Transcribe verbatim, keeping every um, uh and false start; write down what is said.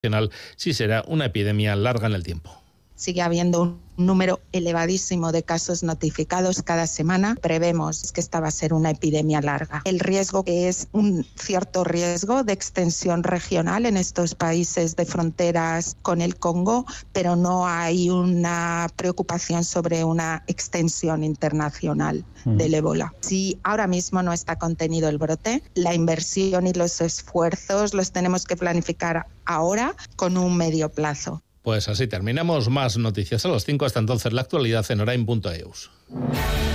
sí será una epidemia larga en el tiempo. Sigue habiendo un número elevadísimo de casos notificados cada semana. Prevemos que esta va a ser una epidemia larga. El riesgo es un cierto riesgo de extensión regional en estos países de fronteras con el Congo, pero no hay una preocupación sobre una extensión internacional mm. del ébola. Si ahora mismo no está contenido el brote, la inversión y los esfuerzos los tenemos que planificar ahora con un medio plazo. Pues así terminamos. Más noticias a las cinco. Hasta entonces, la actualidad en orain punto eus.